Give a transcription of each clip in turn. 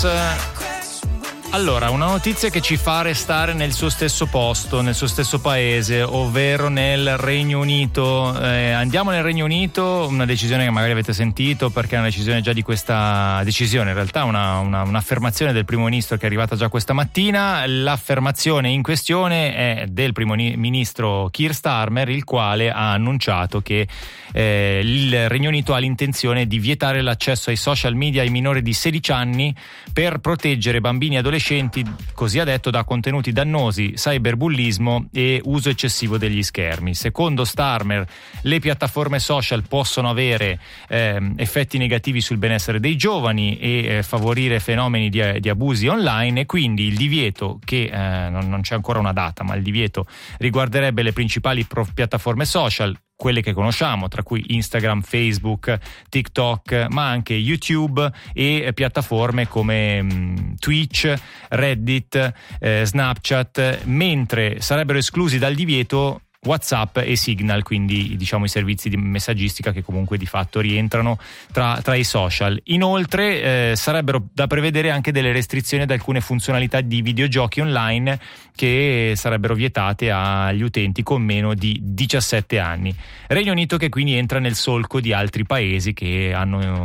Allora, una notizia che ci fa restare nel suo stesso posto, nel suo stesso paese, ovvero nel Regno Unito. Andiamo nel Regno Unito, una decisione che magari avete sentito, perché è una decisione già di questa decisione, in realtà un'affermazione del primo ministro che è arrivata già questa mattina. L'affermazione in questione è del primo ministro Keir Starmer, il quale ha annunciato che il Regno Unito ha l'intenzione di vietare l'accesso ai social media ai minori di 16 anni per proteggere bambini e adolescenti, così ha detto, da contenuti dannosi, cyberbullismo e uso eccessivo degli schermi. Secondo Starmer, le piattaforme social possono avere effetti negativi sul benessere dei giovani e favorire fenomeni di abusi online, e quindi il divieto, che non c'è ancora una data, ma il divieto riguarderebbe le principali piattaforme social, quelle che conosciamo, tra cui Instagram, Facebook, TikTok, ma anche YouTube e piattaforme come Twitch, Reddit, Snapchat, mentre sarebbero esclusi dal divieto WhatsApp e Signal, quindi diciamo i servizi di messaggistica che comunque di fatto rientrano tra i social. Inoltre sarebbero da prevedere anche delle restrizioni ad alcune funzionalità di videogiochi online che sarebbero vietate agli utenti con meno di 17 anni. Regno Unito che quindi entra nel solco di altri paesi che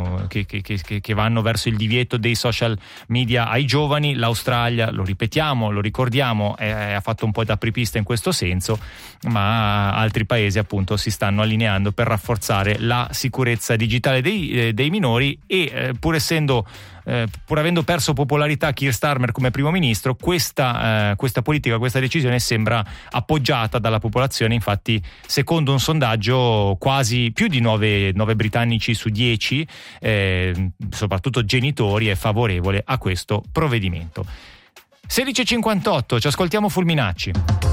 vanno verso il divieto dei social media ai giovani. L'Australia, lo ripetiamo, lo ricordiamo, ha fatto un po' da apripista in questo senso, ma altri paesi appunto si stanno allineando per rafforzare la sicurezza digitale dei minori e pur avendo perso popolarità Keir Starmer come primo ministro, questa politica, questa decisione sembra appoggiata dalla popolazione. Infatti, secondo un sondaggio, quasi più di 9 britannici su 10, soprattutto genitori, è favorevole a questo provvedimento. 16:58, ci ascoltiamo Fulminacci.